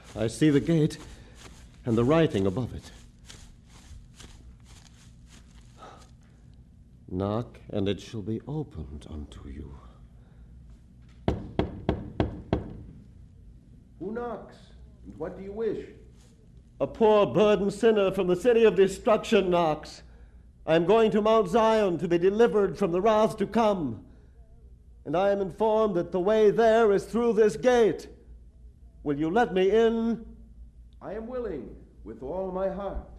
I see the gate and the writing above it. Knock, and it shall be opened unto you. Who knocks? And what do you wish? A poor burdened sinner from the city of destruction knocks. I am going to Mount Zion to be delivered from the wrath to come. And I am informed that the way there is through this gate. Will you let me in? I am willing, with all my heart.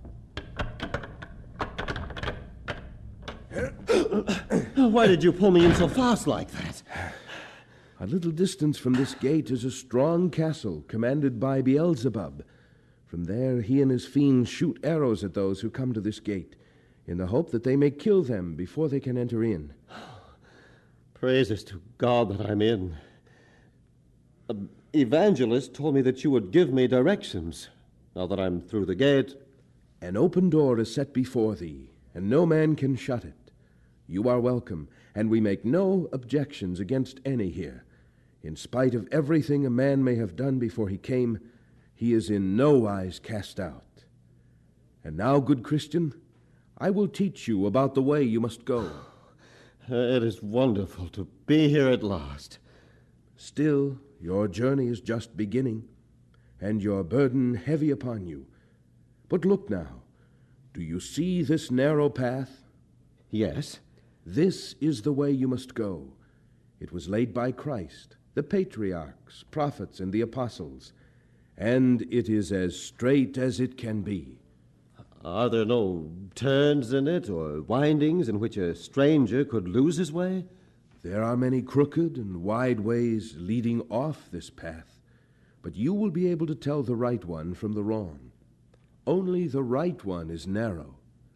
Why did you pull me in so fast like that? A little distance from this gate is a strong castle commanded by Beelzebub. From there he and his fiends shoot arrows at those who come to this gate, in the hope that they may kill them before they can enter in. Praises to God that I'm in. An evangelist told me that you would give me directions, now that I'm through the gate. An open door is set before thee, and no man can shut it. You are welcome, and we make no objections against any here. In spite of everything a man may have done before he came, he is in no wise cast out. And now, good Christian, I will teach you about the way you must go. It is wonderful to be here at last. Still, your journey is just beginning, and your burden heavy upon you. But look now, do you see this narrow path? Yes. This is the way you must go. It was laid by Christ, the patriarchs, prophets, and the apostles, and it is as straight as it can be. Are there no turns in it or windings in which a stranger could lose his way? There are many crooked and wide ways leading off this path, but you will be able to tell the right one from the wrong. Only the right one is narrow.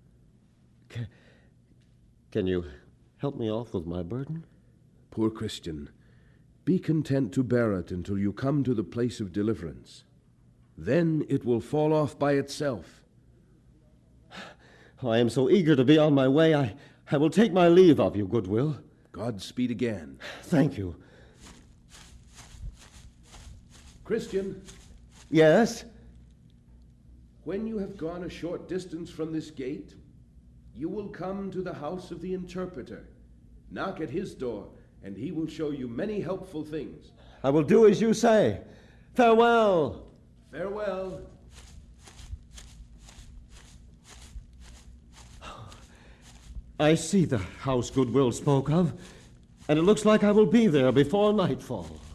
Can you help me off with my burden? Poor Christian, be content to bear it until you come to the place of deliverance. Then it will fall off by itself. I am so eager to be on my way, I will take my leave of you, Goodwill. Godspeed again. Thank you. Christian? Yes? When you have gone a short distance from this gate, you will come to the house of the interpreter. Knock at his door, and he will show you many helpful things. I will do as you say. Farewell. Farewell. I see the house Goodwill spoke of, and it looks like I will be there before nightfall.